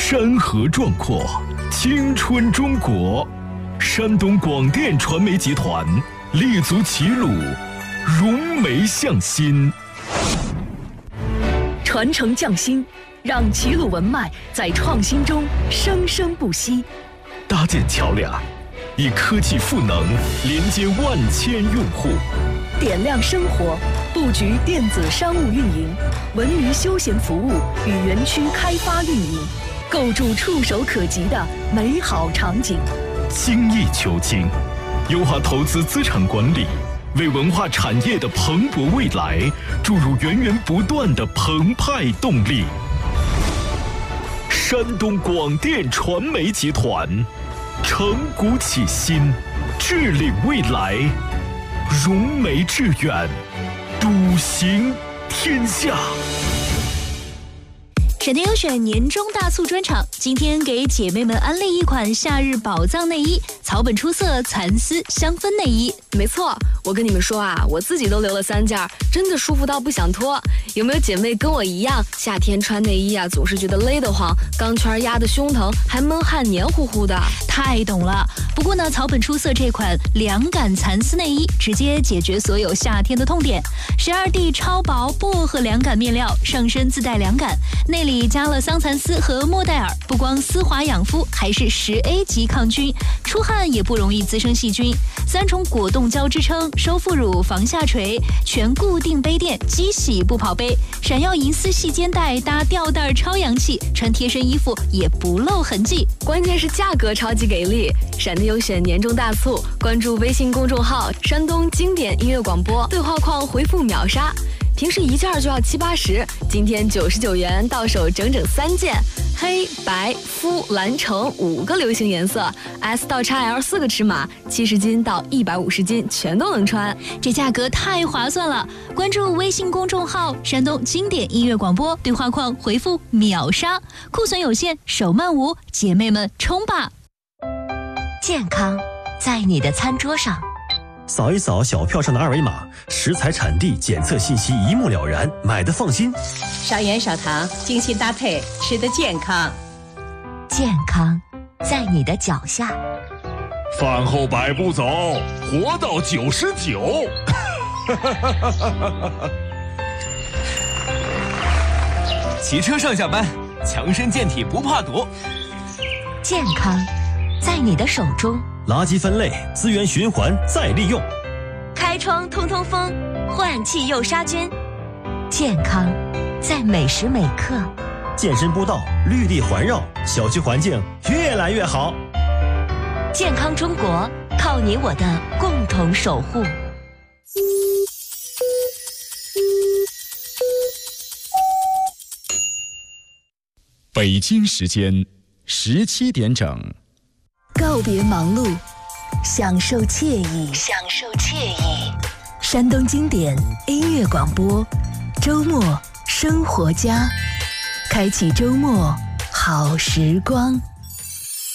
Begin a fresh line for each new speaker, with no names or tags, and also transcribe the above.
山河壮阔，青春中国。山东广电传媒集团立足齐鲁，融媒向心，
传承匠心，让齐鲁文脉在创新中生生不息。
搭建桥梁，以科技赋能连接万千用户。
点亮生活，布局电子商务运营、文娱休闲服务与园区开发运营，构筑触手可及的美好场景。
精益求精，优化投资资产管理，为文化产业的蓬勃未来注入源源不断的澎湃动力。山东广电传媒集团，承古启新，致领未来，融媒致远，笃行天下。
闪电优选年终大促专场，今天给姐妹们安利一款夏日宝藏内衣，草本出色蚕丝香氛内衣。
没错，我跟你们说啊，我自己都留了3件，真的舒服到不想脱。有没有姐妹跟我一样，夏天穿内衣啊，总是觉得勒得慌，钢圈压得胸疼，还闷汗黏糊糊的？
太懂了。不过呢，草本出色这款凉感蚕丝内衣，直接解决所有夏天的痛点。12D 超薄薄荷凉感面料，上身自带凉感，内里加了桑蚕丝和莫代尔，不光丝滑养肤，还是10A 级抗菌，出汗也不容易滋生细菌。3重果冻胶支撑，收腹乳防下垂，全固定杯垫，机洗不跑杯，闪耀银丝细肩带搭吊带超洋气，穿贴身衣服也不露痕迹。
关键是价格超级给力！闪电优选年终大促，关注微信公众号“山东经典音乐广播”，对话框回复秒杀。平时1件就要70、80，今天99元到手整整3件，黑白肤蓝橙5个流行颜色 ，S 到 XL 4个尺码，70斤到150斤全都能穿，
这价格太划算了！关注微信公众号“山东经典音乐广播”，对话框回复秒杀，库存有限，手慢无，姐妹们冲吧！
健康在你的餐桌上。
扫一扫小票上的2维码，食材产地检测信息一目了然，买的放心。
少盐少糖，精心搭配，吃得健康。
健康在你的脚下。
饭后100步走，活到99。
骑车上下班，强身健体不怕堵。
健康在你的手中。
垃圾分类，资源循环再利用。
开窗通通风，换气又杀菌。健康在每时每刻。
健身步道，绿地环绕，小区环境越来越好。
健康中国，靠你我的共同守护。
北京时间17点整。
告别忙碌，享受惬意，享受惬意。山东经典音乐广播，周末生活家，开启周末好时光。